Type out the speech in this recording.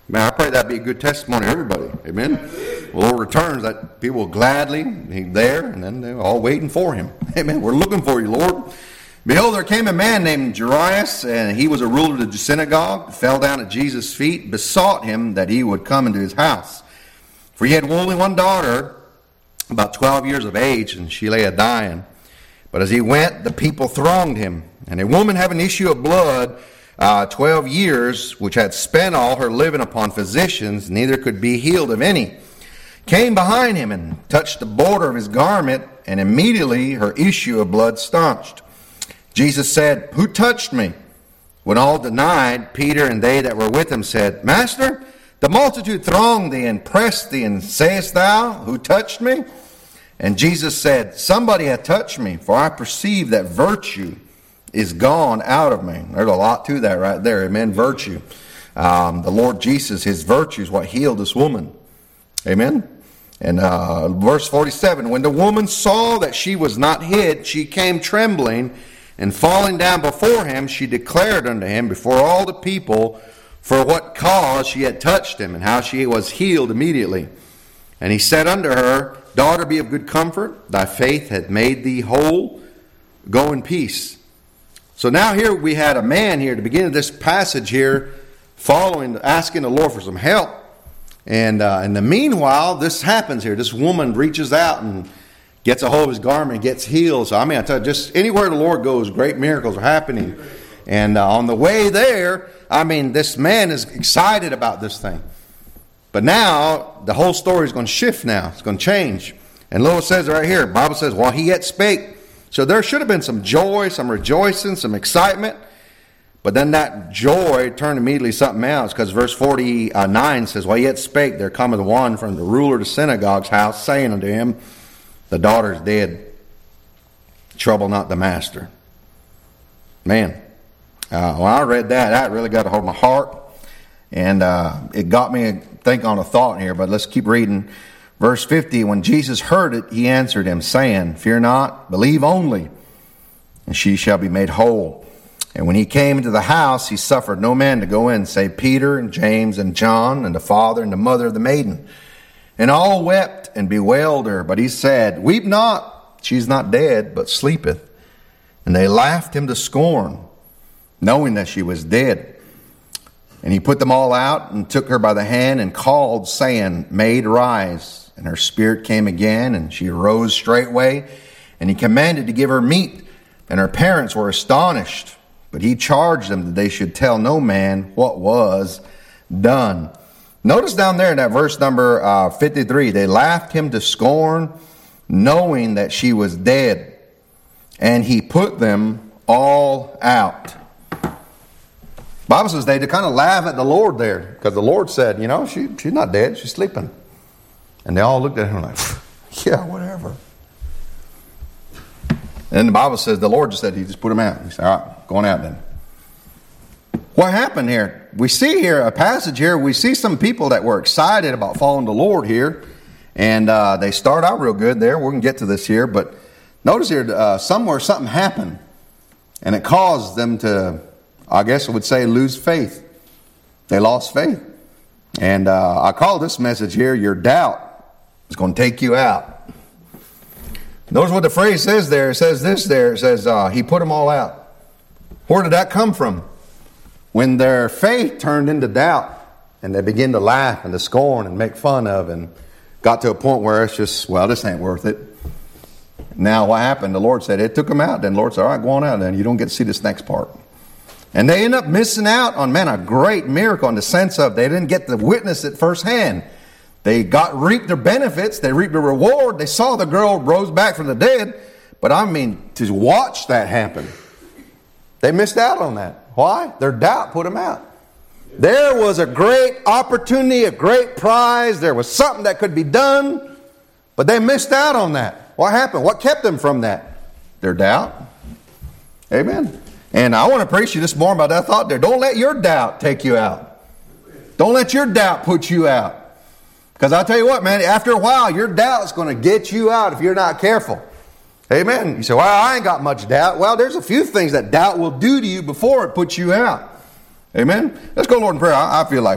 Man, I pray that'd be a good testimony to everybody. Amen. The Lord returns, that people will gladly be there, and then they're all waiting for him. Amen. We're looking for you, Lord. Behold, there came a man named Jairus, and he was a ruler of the synagogue, fell down at Jesus' feet, besought him that he would come into his house. For he had only one daughter, about 12 years of age, and she lay a-dying. But as he went, the people thronged him. And a woman having issue of blood 12 years, which had spent all her living upon physicians, neither could be healed of any, came behind him and touched the border of his garment, and immediately her issue of blood staunched. Jesus said, Who touched me? When all denied, Peter and they that were with him said, Master, the multitude thronged thee and pressed thee, and sayest thou, Who touched me? And Jesus said, Somebody hath touched me, for I perceive that virtue is gone out of me. There's a lot to that right there. Amen. Virtue. The Lord Jesus, his virtue is what healed this woman. Amen. And verse 47, when the woman saw that she was not hid, she came trembling, and falling down before him, she declared unto him before all the people for what cause she had touched him, and how she was healed immediately. And he said unto her, Daughter, be of good comfort. Thy faith hath made thee whole. Go in peace. So now here we had a man here at the beginning of this passage here, asking the Lord for some help. And in the meanwhile, this happens here. This woman reaches out and gets a hold of his garment and gets healed. So I tell you, just anywhere the Lord goes, great miracles are happening. And on the way there, this man is excited about this thing. But now, the whole story is going to shift now. It's going to change. And look what it says right here. The Bible says, while he yet spake. So there should have been some joy, some rejoicing, some excitement. But then that joy turned immediately something else. Because verse 49 says, while he yet spake, there cometh one from the ruler of the synagogue's house, saying unto him, The daughter is dead. Trouble not the master. Man. When I read that really got a hold of my heart. And it got me to think on a thought here. But let's keep reading. Verse 50, when Jesus heard it, he answered him, saying, Fear not, believe only, and she shall be made whole. And when he came into the house, he suffered no man to go in, save Peter and James and John, and the father and the mother of the maiden. And all wept and bewailed her. But he said, Weep not, she is not dead, but sleepeth. And they laughed him to scorn, knowing that she was dead. And he put them all out and took her by the hand and called, saying, Maid, rise. And her spirit came again, and she arose straightway. And he commanded to give her meat. And her parents were astonished. But he charged them that they should tell no man what was done. Notice down there in that verse number 53, they laughed him to scorn, knowing that she was dead. And he put them all out. Bible says they kind of laugh at the Lord there, because the Lord said, she's not dead, she's sleeping. And they all looked at him like, yeah, whatever. And the Bible says the Lord just said, he just put them out. He said, all right, going out then. What happened here? We see here a passage here, we see some people that were excited about following the Lord here. And they start out real good there. We're going to get to this here. But notice here, somewhere something happened. And it caused them to, I guess I would say, lose faith. They lost faith. And I call this message here, your doubt is going to take you out. Notice what the phrase says there. It says this there. It says, he put them all out. Where did that come from? When their faith turned into doubt, and they began to laugh and to scorn and make fun of, and got to a point where it's just, well, this ain't worth it. Now what happened? The Lord said, it took them out. Then the Lord said, all right, go on out then. You don't get to see this next part. And they end up missing out on, a great miracle in the sense of they didn't get to witness it firsthand. They reaped their benefits. They reaped the reward. They saw the girl rose back from the dead. But to watch that happen, they missed out on that. Why? Their doubt put them out. There was a great opportunity, a great prize. There was something that could be done. But they missed out on that. What happened? What kept them from that? Their doubt. Amen. And I want to preach you this morning about that thought there. Don't let your doubt take you out. Don't let your doubt put you out. Because I'll tell you what, man, after a while, your doubt is going to get you out if you're not careful. Amen. You say, well, I ain't got much doubt. Well, there's a few things that doubt will do to you before it puts you out. Amen. Let's go, Lord, in prayer. I feel like